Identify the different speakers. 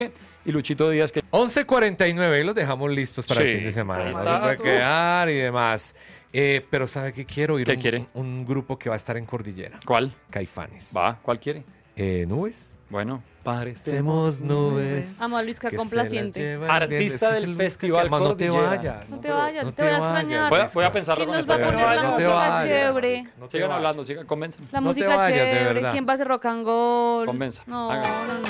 Speaker 1: y Luchito Díaz, que
Speaker 2: 11:49 y los dejamos listos para
Speaker 1: Sí,
Speaker 2: el fin de semana.
Speaker 1: ahí
Speaker 2: No
Speaker 1: está
Speaker 2: se puede
Speaker 1: todo.
Speaker 2: quedar y demás. Pero ¿sabe qué quiero? Ir
Speaker 1: ¿Qué
Speaker 2: a
Speaker 1: quiere?
Speaker 2: un grupo que va a estar en Cordillera.
Speaker 1: ¿Cuál?
Speaker 2: Caifanes.
Speaker 1: Va, ¿cuál quiere?
Speaker 2: ¿Nubes?
Speaker 1: Bueno,
Speaker 2: Parecemos nubes.
Speaker 3: Amo a Luis, que
Speaker 2: que
Speaker 3: complaciente.
Speaker 2: se las lleva el viento.
Speaker 1: Artista
Speaker 2: Ese es
Speaker 1: del
Speaker 2: el
Speaker 1: Festival
Speaker 2: Luis, no te
Speaker 1: Cordillera.
Speaker 2: vayas.
Speaker 3: No te vayas,
Speaker 2: No
Speaker 3: te voy a
Speaker 2: te vayas.
Speaker 3: extrañar.
Speaker 1: Voy a pensarlo
Speaker 3: ¿Quién
Speaker 1: con
Speaker 3: nos va a
Speaker 1: esta
Speaker 3: poner
Speaker 1: canción.
Speaker 3: la
Speaker 2: No te
Speaker 3: música
Speaker 2: vayas.
Speaker 3: chévere?
Speaker 2: No te
Speaker 1: Sigan
Speaker 2: vayas.
Speaker 1: hablando, sigan, convenzan.
Speaker 3: La
Speaker 2: No te
Speaker 3: música
Speaker 2: vayas, de
Speaker 3: chévere.
Speaker 2: verdad.
Speaker 3: ¿Quién va a hacer rock and roll?
Speaker 1: Convenza.
Speaker 3: No,
Speaker 1: Hágalo.
Speaker 3: no, no.